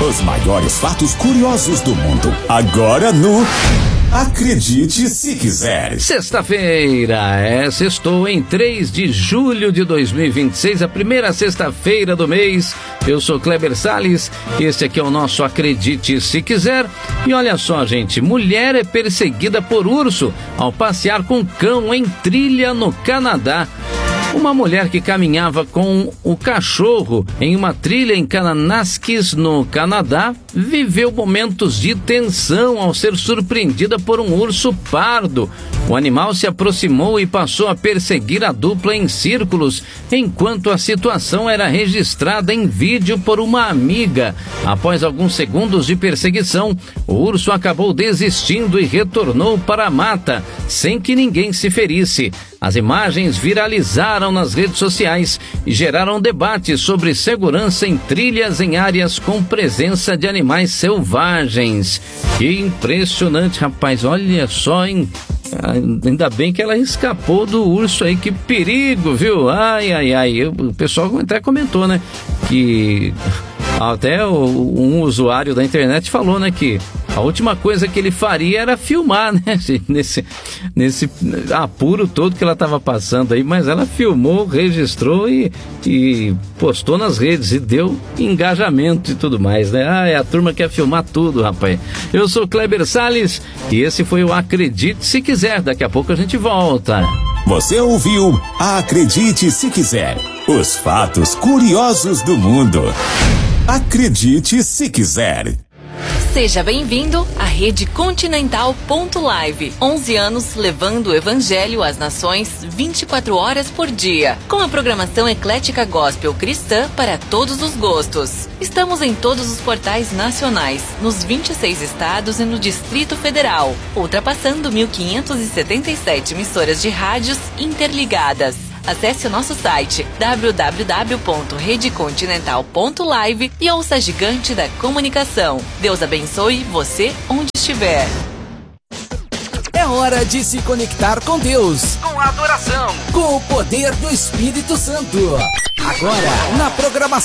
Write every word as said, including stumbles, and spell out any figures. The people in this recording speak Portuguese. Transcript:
Os maiores fatos curiosos do mundo. Agora no Acredite Se Quiser. Sexta-feira, é, sextou em três de julho de dois mil e vinte e seis, a primeira sexta-feira do mês. Eu sou Kleber Salles, este aqui é o nosso Acredite Se Quiser. E olha só, gente, mulher é perseguida por urso ao passear com cão em trilha no Canadá. Uma mulher que caminhava com o cachorro em uma trilha em Kananaskis, no Canadá, viveu momentos de tensão ao ser surpreendida por um urso pardo. O animal se aproximou e passou a perseguir a dupla em círculos, enquanto a situação era registrada em vídeo por uma amiga. Após alguns segundos de perseguição, o urso acabou desistindo e retornou para a mata, sem que ninguém se ferisse. As imagens viralizaram nas redes sociais e geraram debate sobre segurança em trilhas em áreas com presença de animais selvagens. Que impressionante, rapaz, olha só, hein? Ainda bem que ela escapou do urso aí, que perigo, viu? Ai, ai, ai, o pessoal até comentou, né, que até um usuário da internet falou, né, que a última coisa que ele faria era filmar, né, nesse, nesse apuro todo que ela estava passando aí, mas ela filmou, registrou e, e postou nas redes e deu engajamento e tudo mais, né? Ah, é, a turma quer filmar tudo, rapaz. Eu sou Kleber Salles e esse foi o Acredite Se Quiser. Daqui a pouco a gente volta. Você ouviu Acredite Se Quiser. Os fatos curiosos do mundo. Acredite Se Quiser. Seja bem-vindo à Rede Continental ponto live. onze anos levando o evangelho às nações vinte e quatro horas por dia. Com a programação eclética gospel cristã para todos os gostos. Estamos em todos os portais nacionais, nos vinte e seis estados e no Distrito Federal, ultrapassando mil quinhentas e setenta e sete emissoras de rádios interligadas. Acesse o nosso site w w w ponto rede continental ponto live e ouça a gigante da comunicação. Deus abençoe você onde estiver. É hora de se conectar com Deus, com a adoração, com o poder do Espírito Santo. Agora, na programação